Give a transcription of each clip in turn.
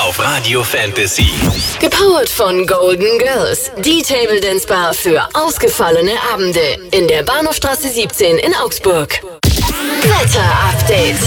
auf Radio Fantasy. Gepowert von Golden Girls, die Table Dance Bar für ausgefallene Abende in der Bahnhofstraße 17 in Augsburg. Wetter-Update.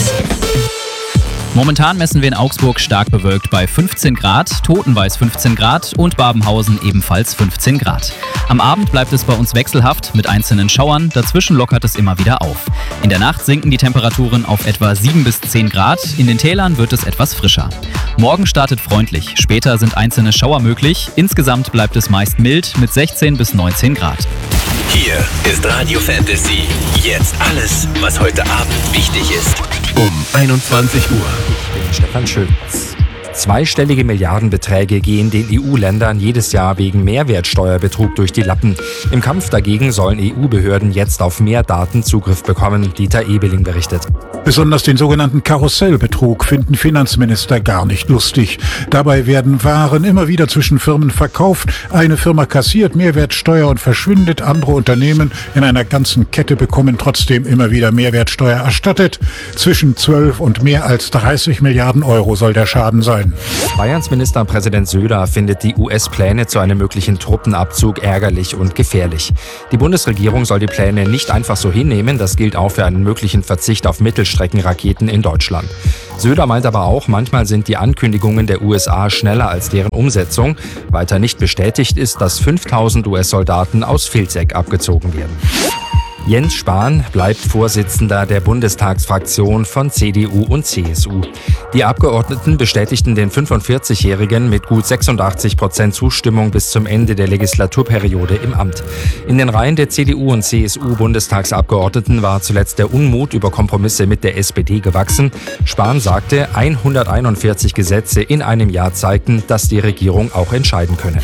Momentan messen wir in Augsburg stark bewölkt bei 15 Grad, Totenweiß 15 Grad und Babenhausen ebenfalls 15 Grad. Am Abend bleibt es bei uns wechselhaft mit einzelnen Schauern, dazwischen lockert es immer wieder auf. In der Nacht sinken die Temperaturen auf etwa 7 bis 10 Grad, in den Tälern wird es etwas frischer. Morgen startet freundlich, später sind einzelne Schauer möglich, insgesamt bleibt es meist mild mit 16 bis 19 Grad. Hier ist Radio Fantasy. Jetzt alles, was heute Abend wichtig ist. Um 21 Uhr. Ich bin Stefan Schulz. Zweistellige Milliardenbeträge gehen den EU-Ländern jedes Jahr wegen Mehrwertsteuerbetrug durch die Lappen. Im Kampf dagegen sollen EU-Behörden jetzt auf mehr Daten Zugriff bekommen, Dieter Ebeling berichtet. Besonders den sogenannten Karussellbetrug finden Finanzminister gar nicht lustig. Dabei werden Waren immer wieder zwischen Firmen verkauft. Eine Firma kassiert Mehrwertsteuer und verschwindet. Andere Unternehmen in einer ganzen Kette bekommen trotzdem immer wieder Mehrwertsteuer erstattet. Zwischen 12 und mehr als 30 Milliarden Euro soll der Schaden sein. Bayerns Ministerpräsident Söder findet die US-Pläne zu einem möglichen Truppenabzug ärgerlich und gefährlich. Die Bundesregierung soll die Pläne nicht einfach so hinnehmen. Das gilt auch für einen möglichen Verzicht auf Mittelstreckenraketen in Deutschland. Söder meint aber auch, manchmal sind die Ankündigungen der USA schneller als deren Umsetzung. Weiter nicht bestätigt ist, dass 5000 US-Soldaten aus Vilseck abgezogen werden. Jens Spahn bleibt Vorsitzender der Bundestagsfraktion von CDU und CSU. Die Abgeordneten bestätigten den 45-Jährigen mit gut 86% Zustimmung bis zum Ende der Legislaturperiode im Amt. In den Reihen der CDU und CSU-Bundestagsabgeordneten war zuletzt der Unmut über Kompromisse mit der SPD gewachsen. Spahn sagte, 141 Gesetze in einem Jahr zeigten, dass die Regierung auch entscheiden könne.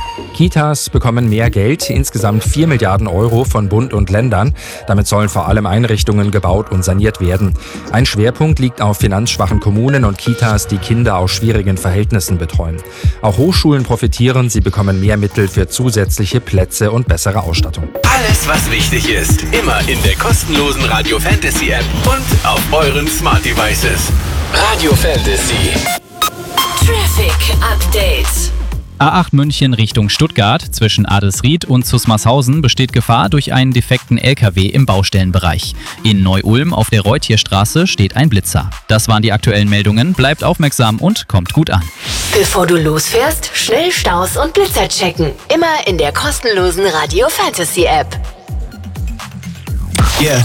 Kitas bekommen mehr Geld, insgesamt 4 Milliarden Euro von Bund und Ländern. Damit sollen vor allem Einrichtungen gebaut und saniert werden. Ein Schwerpunkt liegt auf finanzschwachen Kommunen und Kitas, die Kinder aus schwierigen Verhältnissen betreuen. Auch Hochschulen profitieren, sie bekommen mehr Mittel für zusätzliche Plätze und bessere Ausstattung. Alles, was wichtig ist, immer in der kostenlosen Radio Fantasy App und auf euren Smart Devices. Radio Fantasy. Traffic Update. A8 München Richtung Stuttgart zwischen Adelsried und Zusmarshausen besteht Gefahr durch einen defekten LKW im Baustellenbereich. In Neu-Ulm auf der Reutierstraße steht ein Blitzer. Das waren die aktuellen Meldungen. Bleibt aufmerksam und kommt gut an. Bevor du losfährst, schnell Staus und Blitzer checken. Immer in der kostenlosen Radio Fantasy App. Yeah.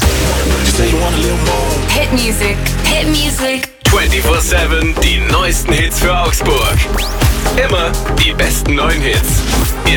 Hit Music. Hit Music. 24/7 die neuesten Hits für Augsburg. Immer die besten neuen Hits.